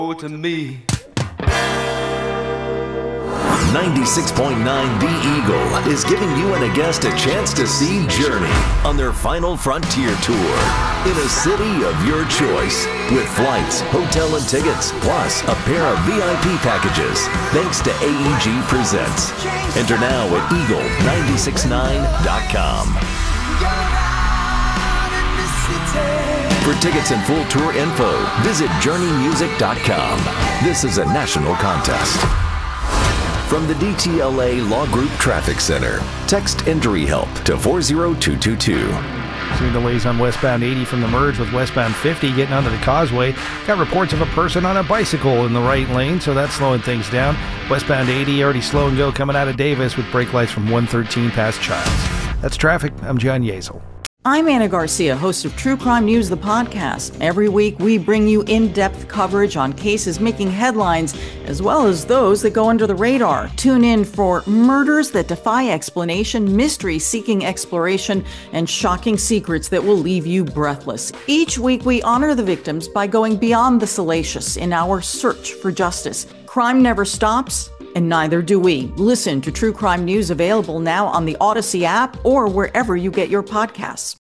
to me. 96.9 The Eagle is giving you and a guest a chance to see Journey on their Final Frontier tour in a city of your choice with flights, hotel and tickets, plus a pair of VIP packages thanks to AEG Presents. Enter now at eagle969.com. For tickets and full tour info, visit journeymusic.com. This is a national contest. From the DTLA Law Group Traffic Center, text injury help to 40222. Seeing delays on westbound 80 from the merge with westbound 50 getting onto the causeway. Got reports of a person on a bicycle in the right lane, so that's slowing things down. Westbound 80 already slow and go coming out of Davis with brake lights from 113 past Childs. That's traffic. I'm John Yezel. I'm Anna Garcia, host of True Crime News, the podcast. Every week, we bring you in-depth coverage on cases making headlines, as well as those that go under the radar. Tune in for murders that defy explanation, mysteries seeking exploration, and shocking secrets that will leave you breathless. Each week, we honor the victims by going beyond the salacious in our search for justice. Crime never stops, and neither do we. Listen to True Crime News, available now on the Odyssey app or wherever you get your podcasts.